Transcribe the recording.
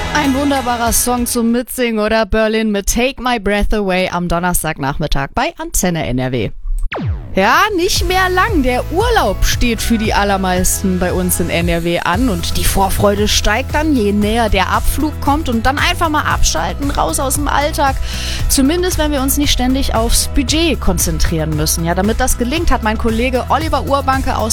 Ein wunderbarer Song zum Mitsingen oder Berlin mit Take My Breath Away am Donnerstagnachmittag bei Antenne NRW. Ja, nicht mehr lang. Der Urlaub steht für die allermeisten bei uns in NRW an und die Vorfreude steigt dann, je näher der Abflug kommt und dann einfach mal abschalten, raus aus dem Alltag. Zumindest, wenn wir uns nicht ständig aufs Budget konzentrieren müssen. Ja, damit das gelingt, hat mein Kollege Oliver Urbanke aus